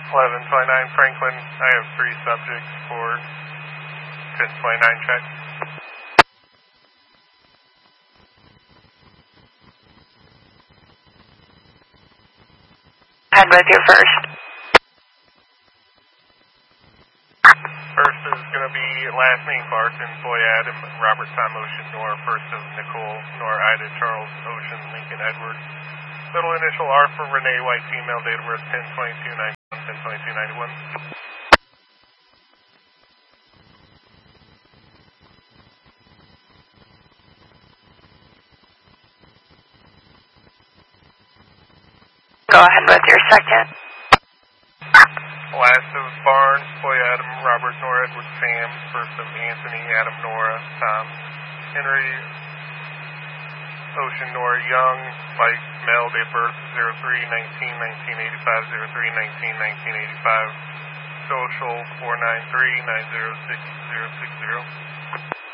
1129 Franklin. I have 3 subjects for 1029 check. Head with your first. First is going to be last name Barton, boy Adam, Robert Tom Ocean, Nor, first of Nicole, Nor Ida, Charles Ocean, Lincoln Edward. Middle initial R for Renee, white female, date of birth 10/22/91, 10/22/91. Go ahead with your second. Last of Barnes, boy Adam, Robert, Nor, Edward, Sam, first of Anthony, Adam, Nora, Tom, Henry, Ocean, Nora, Young, white male, date of birth 03/19/1985, 03/19/1985, social 493-906-060.